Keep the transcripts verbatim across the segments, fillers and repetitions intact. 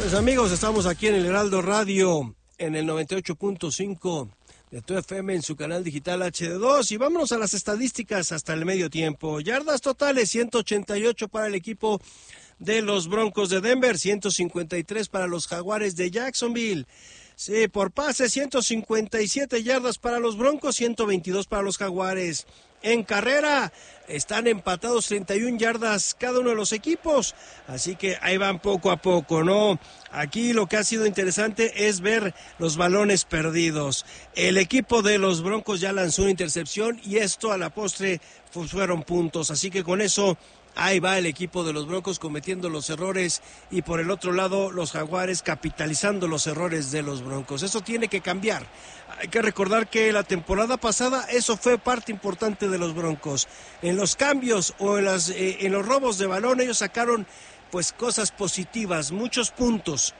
Pues amigos, estamos aquí en el Heraldo Radio, en el noventa y ocho punto cinco de tu F M en su canal digital H D dos, y vámonos a las estadísticas hasta el medio tiempo. Yardas totales, ciento ochenta y ocho para el equipo de los Broncos de Denver, ciento cincuenta y tres para los Jaguares de Jacksonville. Sí, por pase, ciento cincuenta y siete yardas para los Broncos, ciento veintidós para los Jaguares. En carrera están empatados, treinta y una yardas cada uno de los equipos, así que ahí van poco a poco, ¿no? Aquí lo que ha sido interesante es ver los balones perdidos. El equipo de los Broncos ya lanzó una intercepción y esto a la postre fueron puntos, así que con eso ahí va el equipo de los Broncos cometiendo los errores y por el otro lado los Jaguares capitalizando los errores de los Broncos. Eso tiene que cambiar. Hay que recordar que la temporada pasada eso fue parte importante de los Broncos. En los cambios o en, las, eh, en los robos de balón ellos sacaron pues cosas positivas, muchos puntos.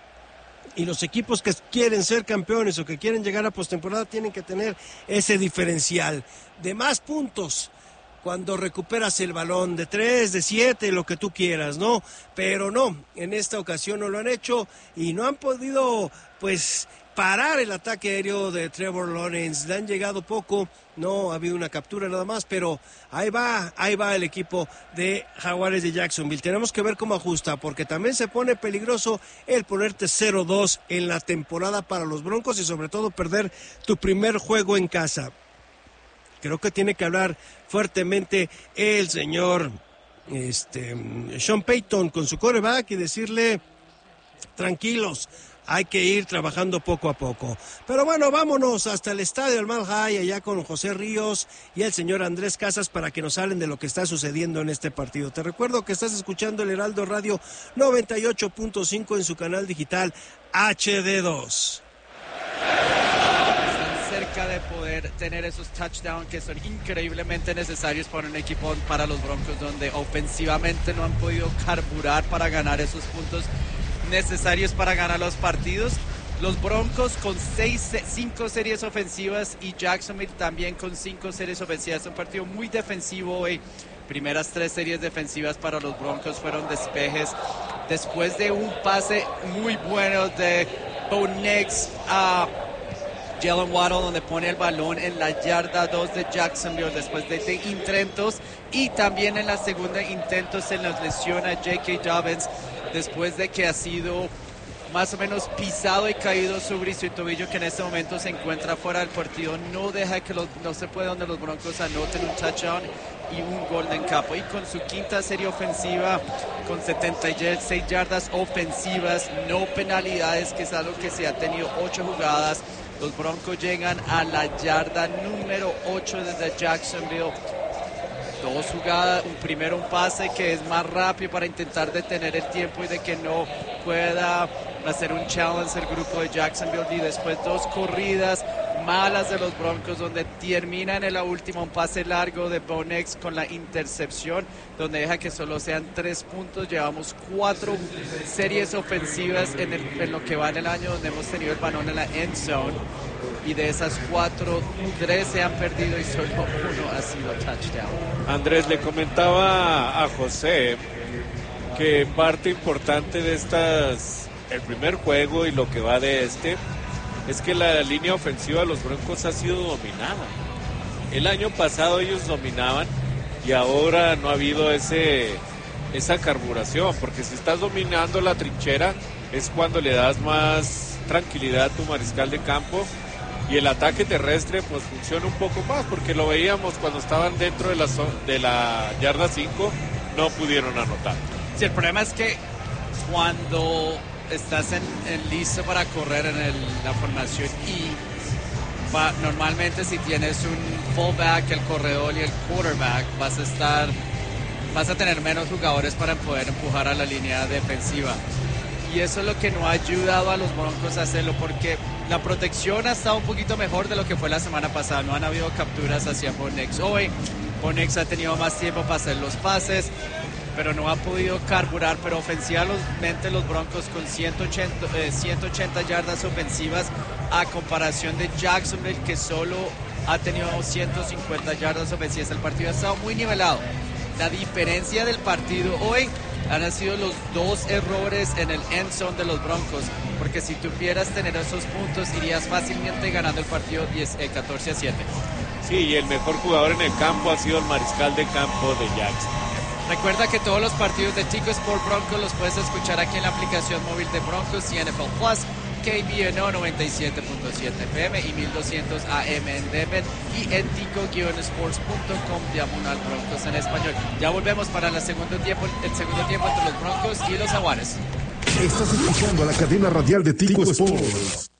Y los equipos que quieren ser campeones o que quieren llegar a postemporada tienen que tener ese diferencial de más puntos cuando recuperas el balón, de tres, de siete, lo que tú quieras, ¿no? Pero no, en esta ocasión no lo han hecho y no han podido, pues, parar el ataque aéreo de Trevor Lawrence. Le han llegado poco, no ha habido una captura nada más, pero ahí va, ahí va el equipo de Jaguares de Jacksonville. Tenemos que ver cómo ajusta, porque también se pone peligroso el ponerte cero dos en la temporada para los Broncos y sobre todo perder tu primer juego en casa. Creo que tiene que hablar fuertemente el señor este, Sean Payton con su quarterback y decirle, tranquilos, hay que ir trabajando poco a poco. Pero bueno, vámonos hasta el estadio del Mile High, allá con José Ríos y el señor Andrés Casas para que nos hablen de lo que está sucediendo en este partido. Te recuerdo que estás escuchando el Heraldo Radio noventa y ocho punto cinco en su canal digital H D dos. Cerca de poder tener esos touchdowns que son increíblemente necesarios para un equipo, para los Broncos, donde ofensivamente no han podido carburar para ganar esos puntos necesarios para ganar los partidos. Los Broncos con seis, cinco series ofensivas y Jacksonville también con cinco series ofensivas. Es un partido muy defensivo hoy. Primeras tres series defensivas para los Broncos fueron despejes después de un pase muy bueno de Bo Nix a Jalen Waddle, donde pone el balón en la yarda dos de Jacksonville después de, de intentos, y también en la segunda intento se nos lesiona J K. Dobbins después de que ha sido más o menos pisado y caído sobre su tobillo, que en este momento se encuentra fuera del partido. No deja que los, no se puede donde los Broncos anoten un touchdown y un gol en campo. Y con su quinta serie ofensiva, con setenta y seis yardas ofensivas, no penalidades, que es algo que se ha tenido ocho jugadas. Los Broncos llegan a la yarda número ocho desde Jacksonville. Dos jugadas, un primero un pase que es más rápido para intentar detener el tiempo y de que no pueda hacer un challenge el grupo de Jacksonville, y después dos corridas malas de los Broncos donde termina en la última un pase largo de Bo Nix con la intercepción, donde deja que solo sean tres puntos. Llevamos cuatro series ofensivas en, el, en lo que va en el año donde hemos tenido el balón en la end zone, y de esas cuatro, tres se han perdido y solo uno ha sido touchdown. Andrés, le comentaba a José que parte importante de estas, el primer juego y lo que va de este, es que la línea ofensiva de los Broncos ha sido dominada. El año pasado ellos dominaban y ahora no ha habido ese esa carburación, porque si estás dominando la trinchera es cuando le das más tranquilidad a tu mariscal de campo, y el ataque terrestre pues funciona un poco más, porque lo veíamos cuando estaban dentro de la, de la yarda cinco, no pudieron anotar. Sí, el problema es que cuando estás en, en listo para correr en el, la formación, y va, normalmente si tienes un fullback, el corredor y el quarterback, vas a estar vas a tener menos jugadores para poder empujar a la línea defensiva, y eso es lo que no ha ayudado a los Broncos a hacerlo, porque la protección ha estado un poquito mejor de lo que fue la semana pasada. No han habido capturas hacia Bo Nix hoy. Bo Nix ha tenido más tiempo para hacer los pases, pero no ha podido carburar. Pero ofensivamente los Broncos con ciento ochenta, eh, ciento ochenta yardas ofensivas, a comparación de Jacksonville, que solo ha tenido ciento cincuenta yardas ofensivas. El partido ha estado muy nivelado. La diferencia del partido hoy han sido los dos errores en el end zone de los Broncos, porque si tuvieras tener esos puntos irías fácilmente ganando el partido diez, eh, catorce a siete. Sí, y el mejor jugador en el campo ha sido el mariscal de campo de Jackson. Recuerda que todos los partidos de Tico Sport Broncos los puedes escuchar aquí en la aplicación móvil de Broncos y N F L Plus, K B N O noventa y siete punto siete F M y mil doscientos A M en Denver y en tico sports punto com diagonal Broncos en español. Ya volvemos para el segundo tiempo, el segundo tiempo entre los Broncos y los Jaguares. Estás escuchando la cadena radial de Tico Sports.